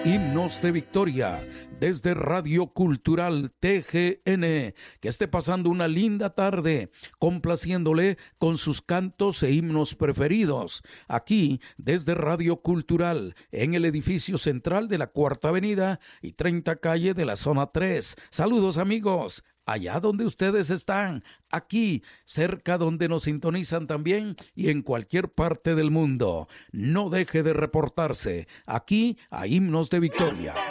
Himnos de Victoria, desde Radio Cultural TGN. Que esté pasando una linda tarde, complaciéndole con sus cantos e himnos preferidos. Aquí, desde Radio Cultural, en el edificio central de la Cuarta Avenida y 30 calle de la Zona 3. Saludos, amigos. Allá donde ustedes están, aquí, cerca donde nos sintonizan también y en cualquier parte del mundo. No deje de reportarse aquí a Himnos de Victoria.